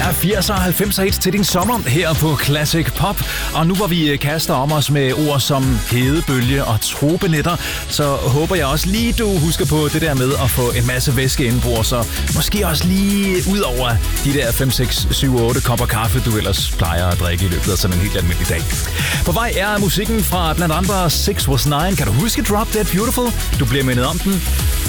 er 80'er og 90'er hits til din sommer her på Classic Pop. Og nu hvor vi kaster om os med ord som hedebølge og tropenetter, så håber jeg også lige, du husker på det der med at få en masse væske indenbords, så måske også lige ud over de der 5, 6, 7, 8 kopper kaffe, du ellers plejer at drikke i løbet af sådan en helt almindelig dag. På vej er musikken fra blandt andre 6 Was 9. Kan du huske Drop Dead Beautiful? Du bliver mindet om den.